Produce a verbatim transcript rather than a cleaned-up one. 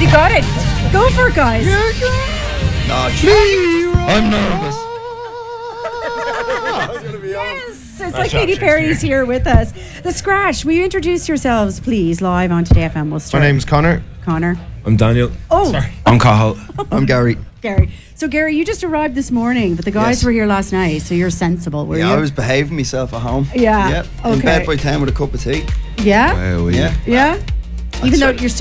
You got it. Go for it, guys. No, gee, I'm nervous. Yes, it's like Katy Perry's here with us. The Scratch, will you introduce yourselves, please, live on Today F M? We'll My start. name's Connor. Connor. I'm Daniel. Oh, Sorry. I'm Cahill. I'm Gary. Gary. So, Gary, you just arrived this morning, but the guys Yes. were here last night, so you're sensible, were Yeah, you? I was behaving myself at home. Yeah, Yeah. In okay. bed by ten with a cup of tea. Yeah? Wow, Yeah. Yeah? Even though sorry. you're still